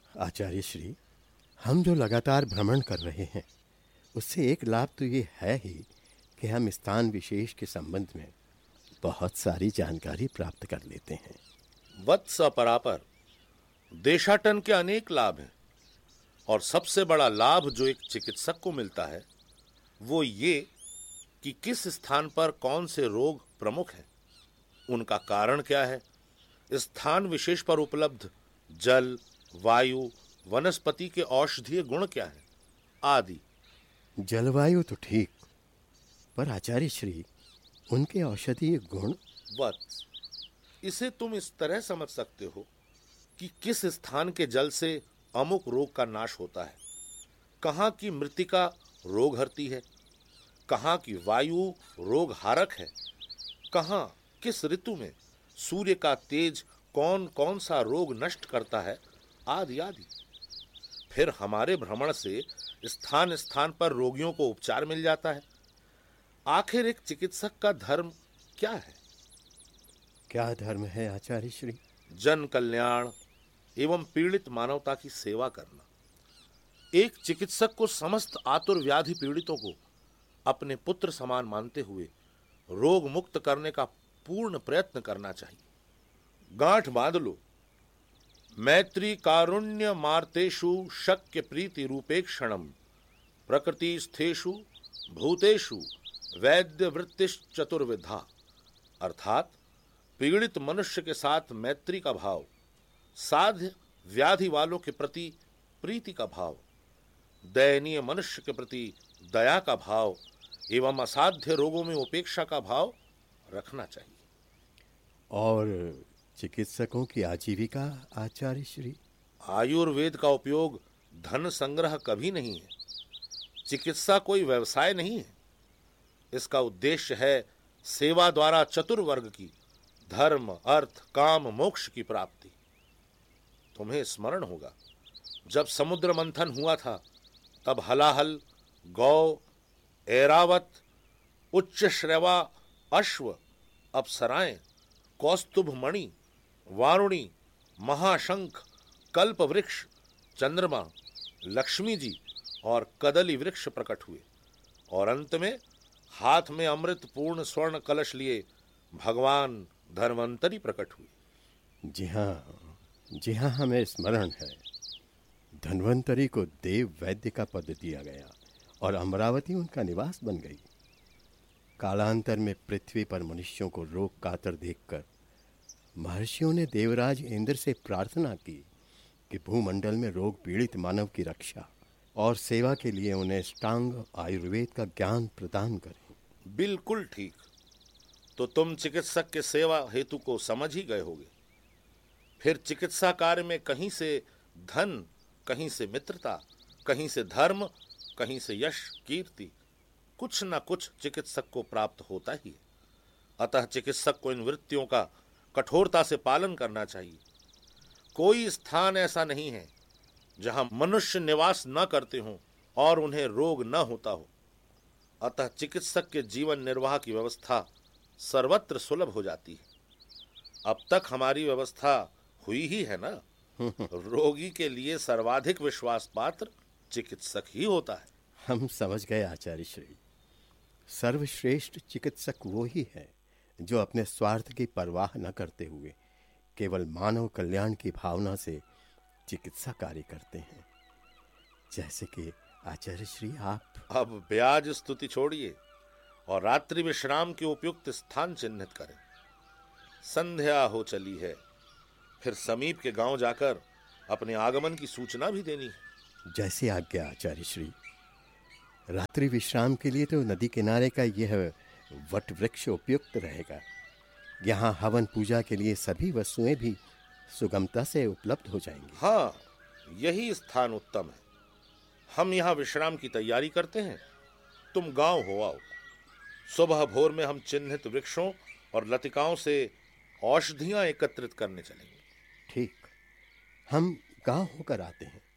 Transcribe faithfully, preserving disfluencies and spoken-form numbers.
आचार्य श्री, हम जो लगातार भ्रमण कर रहे हैं उससे एक लाभ तो ये है ही कि हम स्थान विशेष के संबंध में बहुत सारी जानकारी प्राप्त कर लेते हैं। वत्स परापर, देशाटन के अनेक लाभ हैं और सबसे बड़ा लाभ जो एक चिकित्सक को मिलता है वो ये कि किस स्थान पर कौन से रोग प्रमुख हैं, उनका कारण क्या है, स्थान विशेष पर उपलब्ध जल, वायु, वनस्पति के औषधीय गुण क्या है आदि। जलवायु तो ठीक, पर आचार्य श्री उनके औषधीय गुण? वत्स, इसे तुम इस तरह समझ सकते हो कि किस स्थान के जल से अमुक रोग का नाश होता है, कहाँ की मृत्तिका रोग हरती है, कहाँ की वायु रोग हारक है, कहाँ किस ऋतु में सूर्य का तेज कौन कौन सा रोग नष्ट करता है आदि आदि। फिर हमारे भ्रमण से स्थान स्थान पर रोगियों को उपचार मिल जाता है। आखिर एक चिकित्सक का धर्म क्या है? क्या धर्म है आचार्य श्री? जन कल्याण एवं पीड़ित मानवता की सेवा करना। एक चिकित्सक को समस्त आतुर व्याधि पीड़ितों को अपने पुत्र समान मानते हुए रोग मुक्त करने का पूर्ण प्रयत्न करना चाहिए। गांठ बांध लो, मैत्री कारुण्य मार्तेषु शक्य प्रीति रूपेक्षणम प्रकृति स्थेषु भूतेषु वैद्य वृत्तिश्च चतुर्विधा। अर्थात पीड़ित मनुष्य के साथ मैत्री का भाव, साध्य व्याधि वालों के प्रति प्रीति का भाव, दयनीय मनुष्य के प्रति दया का भाव एवं असाध्य रोगों में उपेक्षा का भाव रखना चाहिए। और चिकित्सकों की आजीविका आचार्य श्री? आयुर्वेद का उपयोग धन संग्रह कभी नहीं है। चिकित्सा कोई व्यवसाय नहीं है। इसका उद्देश्य है सेवा द्वारा चतुर्वर्ग की धर्म, अर्थ, काम, मोक्ष की प्राप्ति। तुम्हें स्मरण होगा जब समुद्र मंथन हुआ था तब हलाहल, गौ, ऐरावत, उच्च श्रवा, अश्व, अप्सराएं, कौस्तुभ मणि, वारुणी, महाशंख, कल्प वृक्ष, चंद्रमा, लक्ष्मी जी और कदली वृक्ष प्रकट हुए और अंत में हाथ में अमृत पूर्ण स्वर्ण कलश लिए भगवान धन्वंतरी प्रकट हुए। जी हाँ, जी हाँ, हमें स्मरण है। धन्वंतरी को देव वैद्य का पद दिया गया और अमरावती उनका निवास बन गई। कालांतर में पृथ्वी पर मनुष्यों को रोग कातर देखकर महर्षियों ने देवराज इंद्र से प्रार्थना की कि भूमंडल में रोग पीड़ित मानव की रक्षा और सेवा के लिए उन्हें अष्टांग आयुर्वेद का ज्ञान प्रदान करें। बिल्कुल ठीक। तो तुम चिकित्सक के सेवा हेतु को समझ ही गए होगे। फिर चिकित्सा कार्य में कहीं से धन, कहीं से मित्रता, कहीं से धर्म, कहीं से यश, कीर्ति, कुछ न कुछ चिकित्सक को प्राप्त होता ही है। अतः चिकित्सक को इन वृत्तियों का कठोरता से पालन करना चाहिए। कोई स्थान ऐसा नहीं है जहां मनुष्य निवास न करते हों और उन्हें रोग न होता हो। अतः चिकित्सक के जीवन निर्वाह की व्यवस्था सर्वत्र सुलभ हो जाती है। अब तक हमारी व्यवस्था हुई ही है ना। रोगी के लिए सर्वाधिक विश्वास पात्र चिकित्सक ही होता है। हम समझ गए आचार्य श्री। सर्वश्रेष्ठ चिकित्सक वो ही है जो अपने स्वार्थ की परवाह न करते हुए केवल मानव कल्याण की भावना से चिकित्सा कार्य करते हैं, जैसे कि आचार्य श्री आप। अब ब्याज स्तुति छोड़िए और रात्रि विश्राम के उपयुक्त स्थान चिन्हित करें। संध्या हो चली है, फिर समीप के गांव जाकर अपने आगमन की सूचना भी देनी है। जैसे आज्ञा आचार्य श्री। रात्रि विश्राम के लिए तो नदी किनारे का यह वट वृक्ष उपयुक्त रहेगा। यहाँ हवन पूजा के लिए सभी वस्तुएं भी सुगमता से उपलब्ध हो जाएंगी। हाँ, यही स्थान उत्तम है। हम यहाँ विश्राम की तैयारी करते हैं, तुम गांव हो आओ। सुबह भोर में हम चिन्हित वृक्षों और लतिकाओं से औषधियां एकत्रित करने चलेंगे। ठीक, हम गांव होकर आते हैं।